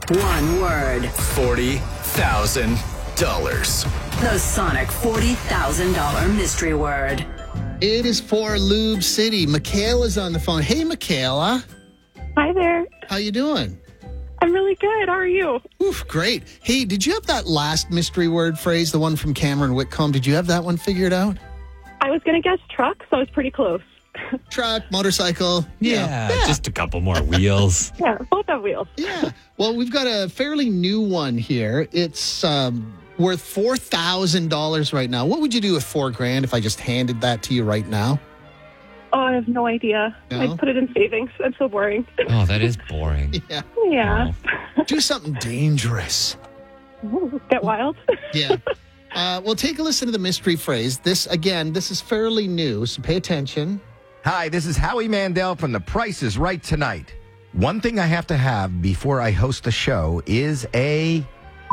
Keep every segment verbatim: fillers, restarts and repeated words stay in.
One word. forty thousand dollars. The Sonic forty thousand dollars mystery word. It is for Lube City. Michaela's on the phone. Hey, Michaela. Hi there. How you doing? I'm really good. How are you? Oof, great. Hey, did you have that last mystery word phrase, the one from Cameron Whitcomb? Did you have that one figured out? I was going to guess truck, so I was pretty close. Truck, motorcycle. Yeah, Yeah. just a couple more wheels. Yeah, both have wheels. Yeah. Well, we've got a fairly new one here. It's um, worth four thousand dollars right now. What would you do with four grand if I just handed that to you right now? Oh, I have no idea. No? I'd put it in savings. I'm so boring. Oh, that is boring. Yeah. Yeah. Do something dangerous. Get wild. Yeah. Uh, well, take a listen to the mystery phrase. This, again, this is fairly new, so pay attention. Hi, this is Howie Mandel from The Price is Right Tonight. One thing I have to have before I host the show is a...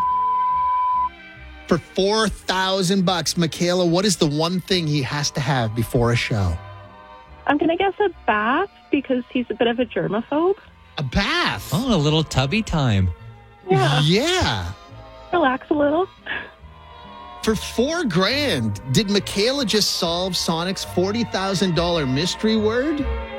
For four thousand bucks, Michaela, what is the one thing he has to have before a show? I'm going to guess a bath because he's a bit of a germaphobe. A bath. Oh, a little tubby time. Yeah. Yeah. Relax a little. For four grand, did Michaela just solve Sonic's forty thousand dollars mystery word?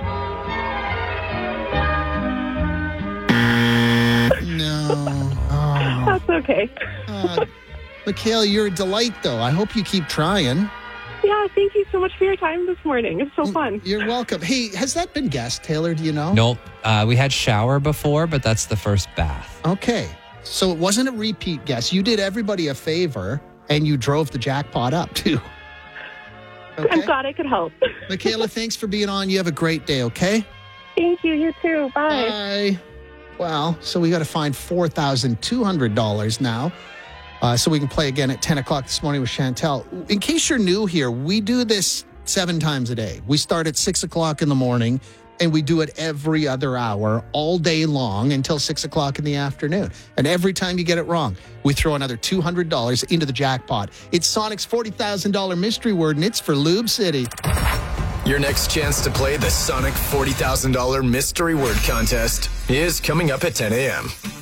No. Oh. That's okay. Uh, Michaela, you're a delight, though. I hope you keep trying. Yeah, thank you so much for your time this morning. It's so fun. You're welcome. Hey, has that been guessed, Taylor? Do you know? Nope. Uh, we had shower before, but that's the first bath. Okay. So it wasn't a repeat guess. You did everybody a favor, and you drove the jackpot up, too. I'm Okay. glad I could help. Michaela, thanks for being on. You have a great day, okay? Thank you. You too. Bye. Bye. Well, so we got to find four thousand two hundred dollars now. Uh, so we can play again at ten o'clock this morning with Chantel. In case you're new here, we do this seven times a day. We start at six o'clock in the morning, and we do it every other hour, all day long until six o'clock in the afternoon. And every time you get it wrong, we throw another two hundred dollars into the jackpot. It's Sonic's forty thousand dollars mystery word, and it's for Lube City. Your next chance to play the Sonic forty thousand dollars mystery word contest is coming up at ten a.m.